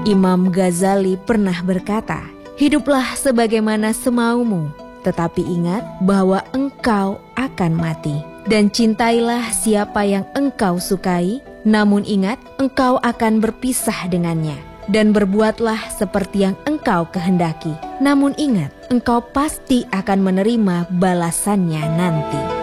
Imam Ghazali pernah berkata, "Hiduplah sebagaimana semaumu, tetapi ingat bahwa engkau akan mati. Dan cintailah siapa yang engkau sukai, namun ingat engkau akan berpisah dengannya. Dan berbuatlah seperti yang engkau kehendaki, namun ingat engkau pasti akan menerima balasannya nanti."